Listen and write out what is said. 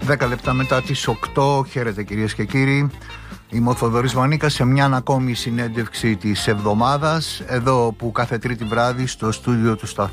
10 λεπτά μετά τις 8, χαίρετε κυρίες και κύριοι. Είμαι ο Θοδωρής Βανίκας σε μια ακόμη συνέντευξη της εβδομάδας, εδώ που κάθε Τρίτη βράδυ στο στούντιο του